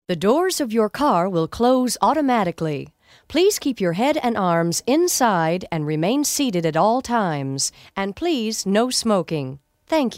The doors of your car will close automatically. Please keep your head and arms inside and remain seated at all times. And please, no smoking. Thank you.